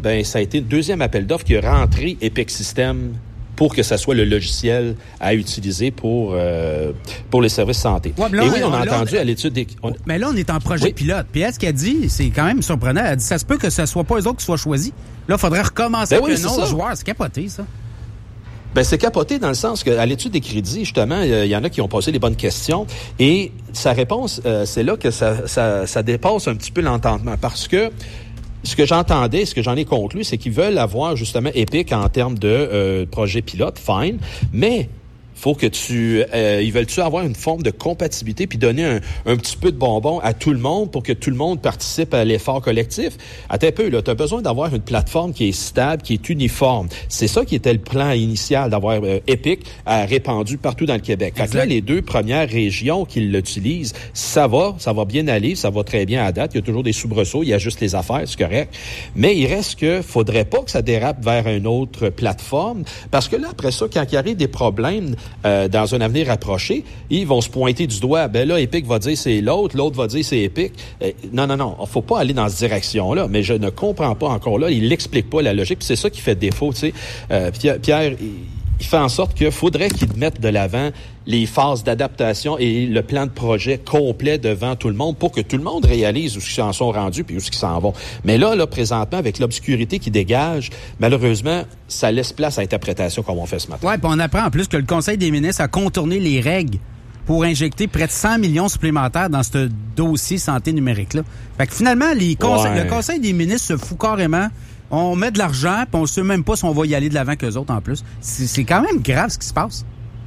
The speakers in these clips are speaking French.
ben ça a été le deuxième appel d'offres qui a rentré Epic Systems pour que ça soit le logiciel à utiliser pour les services santé. Ouais, là, et oui, on a entendu à l'étude des... Mais là, on est en projet pilote. Puis elle, ce qu'elle dit, c'est quand même surprenant. Elle dit, ça se peut que ce soit pas eux autres qui soient choisis. Là, il faudrait recommencer avec un autre joueur. C'est capoté, ça. Ben c'est capoté dans le sens qu'à l'étude des crédits, justement, il y en a qui ont posé les bonnes questions et sa réponse, c'est là que ça dépasse un petit peu l'entendement parce que ce que j'entendais, ce que j'en ai conclu, c'est qu'ils veulent avoir justement Epic en termes de projet pilote, fine, mais faut que ils veulent-tu avoir une forme de compatibilité puis donner un petit peu de bonbon à tout le monde pour que tout le monde participe à l'effort collectif. Attends un peu, là, t'as besoin d'avoir une plateforme qui est stable, qui est uniforme. C'est ça qui était le plan initial, d'avoir Epic répandu partout dans le Québec. Fait que là, les 2 premières régions qui l'utilisent, ça va bien aller, ça va très bien à date. Il y a toujours des soubresauts, il y a juste les affaires, c'est correct. Mais il reste que faudrait pas que ça dérape vers une autre plateforme parce que là, après ça, quand il arrive des problèmes dans un avenir rapproché, ils vont se pointer du doigt. Ben là, Epic va dire c'est l'autre va dire c'est Epic. Non, faut pas aller dans cette direction-là. Mais je ne comprends pas encore là. Il l'explique pas la logique. Puis c'est ça qui fait défaut. Tu sais, Pierre, il fait en sorte qu'il faudrait qu'ils mettent de l'avant les phases d'adaptation et le plan de projet complet devant tout le monde pour que tout le monde réalise où ils en sont rendus puis où ils s'en vont. Mais là, présentement, avec l'obscurité qui dégage, malheureusement, ça laisse place à l'interprétation comme on fait ce matin. Oui, puis on apprend en plus que le Conseil des ministres a contourné les règles pour injecter près de 100 millions supplémentaires dans ce dossier santé numérique-là. Fait que finalement, le Conseil des ministres se fout carrément. On met de l'argent, puis on ne sait même pas si on va y aller de l'avant qu'eux autres en plus. C'est quand même grave ce qui se passe.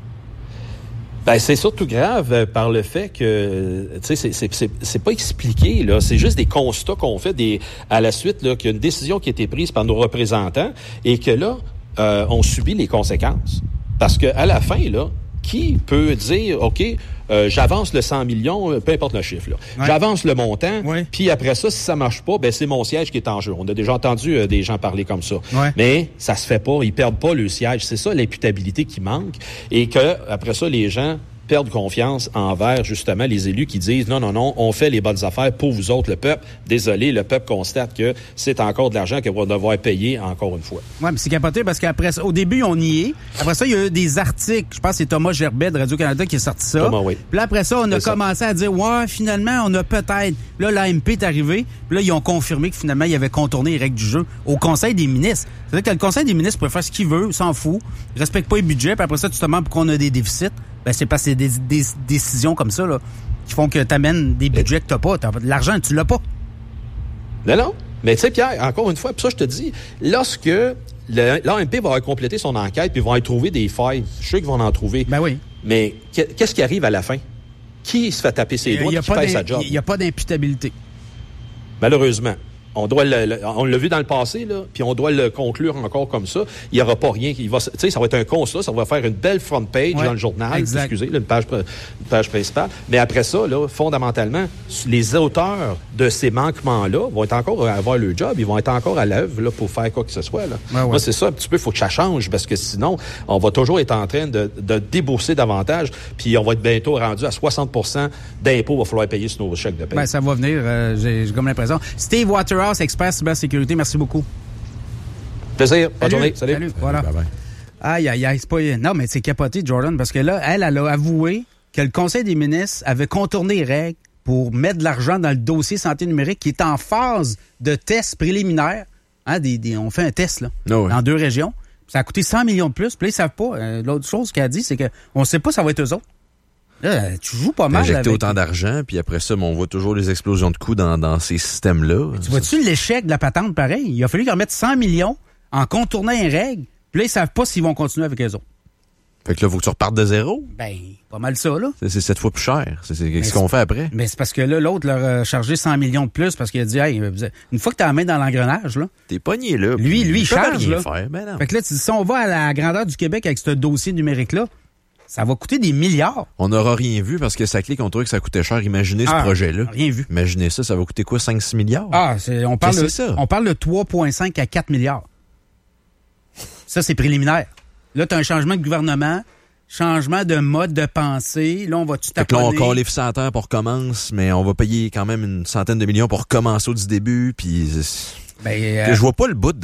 Ben c'est surtout grave par le fait que tu sais c'est pas expliqué là, c'est juste des constats qu'on fait à la suite là qu'il y a une décision qui a été prise par nos représentants et que là on subit les conséquences. Parce que à la fin là, qui peut dire OK, j'avance le 100 millions, peu importe le chiffre là. Ouais. J'avance le montant, puis après ça si ça marche pas, ben c'est mon siège qui est en jeu. On a déjà entendu des gens parler comme ça. Ouais. Mais ça se fait pas, ils perdent pas le siège, c'est ça l'imputabilité qui manque et que après ça les gens perdent confiance envers, justement, les élus qui disent non, on fait les bonnes affaires pour vous autres, le peuple. Désolé, le peuple constate que c'est encore de l'argent qu'on va devoir payer encore une fois. Oui, mais c'est capoté parce qu'après au début, on y est. Après ça, il y a eu des articles. Je pense que c'est Thomas Gerbet de Radio-Canada qui a sorti ça. Thomas, oui. Puis là, après ça, on a commencé à dire finalement, on a peut-être. Là, l'AMP est arrivé. Puis là, ils ont confirmé que finalement, ils avaient contourné les règles du jeu au Conseil des ministres. C'est-à-dire que le Conseil des ministres peut faire ce qu'il veut, s'en fout. Il respecte pas les budgets. Puis après ça, tu te demandes pourquoi on a des déficits. Ben, c'est parce que c'est des décisions comme ça, là, qui font que t'amènes des budgets que t'as pas. L'argent, tu l'as pas. Non. Mais tu sais, Pierre, encore une fois, puis ça, je te dis, lorsque l'AMP va avoir complété son enquête puis vont y trouver des failles, je sais qu'ils vont en trouver. Ben oui. Mais qu'est-ce qui arrive à la fin? Qui se fait taper ses doigts et qui fait sa job? Il n'y a pas d'imputabilité. Malheureusement. On l'a vu dans le passé, là, puis on doit le conclure encore comme ça. Il n'y aura pas rien qui va... Tu sais, ça va être un constat, ça va faire une belle front page dans le journal, excusez, là, une page principale. Mais après ça, là, fondamentalement, les auteurs de ces manquements-là vont être encore avoir le job, ils vont être encore à l'œuvre là, pour faire quoi que ce soit. Là. Ouais. Moi, c'est ça, un petit peu, il faut que ça change, parce que sinon, on va toujours être en train de débourser davantage, puis on va être bientôt rendu à 60% d'impôts va falloir payer sur nos chèques de paie. Ben, ça va venir, j'ai comme l'impression. Steve Waterhouse, expert cybersécurité, merci beaucoup. Plaisir. Bonne journée. Salut. Voilà. Bye-bye. Aïe, c'est pas... Non, mais c'est capoté, Jordan, parce que là, elle a avoué que le Conseil des ministres avait contourné les règles pour mettre de l'argent dans le dossier santé numérique qui est en phase de tests préliminaires. Hein, on fait un test, là, dans 2 régions. Ça a coûté 100 millions de plus. Puis là, ils savent pas. L'autre chose qu'elle a dit, c'est qu'on ne sait pas si ça va être eux autres. Là, tu joues pas mal. Injecter autant d'argent, puis après ça, on voit toujours les explosions de coûts dans ces systèmes-là. Mais tu vois-tu l'échec de la patente pareil? Il a fallu qu'ils remettent 100 millions en contournant les règles, puis là, ils savent pas s'ils vont continuer avec eux autres. Fait que là, faut que tu repartes de zéro? Ben, pas mal ça, là. C'est 7 fois plus cher. Qu'est-ce qu'on fait après? Mais c'est parce que là, l'autre leur a chargé 100 millions de plus parce qu'il a dit, hey, une fois que t'as la main dans l'engrenage, là. T'es pogné, là. Lui, il charge, là. Ben non. Fait que là, si on va à la grandeur du Québec avec ce dossier numérique-là, ça va coûter des milliards. On n'aura rien vu parce que ça clique, on trouvait que ça coûtait cher. Imaginez ce projet-là. Rien vu. Imaginez ça va coûter quoi, 5-6 milliards? On parle de 3,5 à 4 milliards. Ça, c'est préliminaire. Là, tu as un changement de gouvernement, changement de mode de pensée. Là, on va tout taponner. Là, on califie ça à terre pour commencer, mais on va payer quand même une centaine de millions pour recommencer du début. Puis, je vois pas le bout